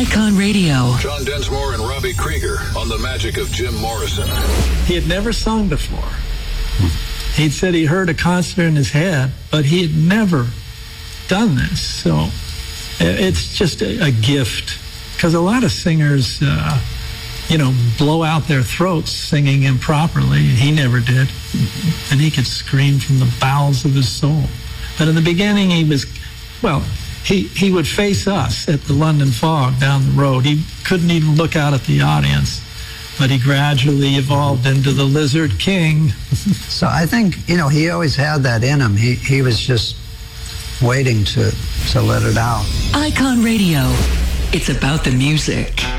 Icon Radio. John Densmore and Robbie Krieger on the magic of Jim Morrison. He had never sung before. He'd said he heard a concert in his head, but he had never done this. So it's just a gift. Because a lot of singers, blow out their throats singing improperly. He never did. And he could scream from the bowels of his soul. But in the beginning, he would face us at the London Fog down the road. He couldn't even look out at the audience. But he gradually evolved into the Lizard King. So I think, he always had that in him. He was just waiting to let it out. Icon Radio. It's about the music.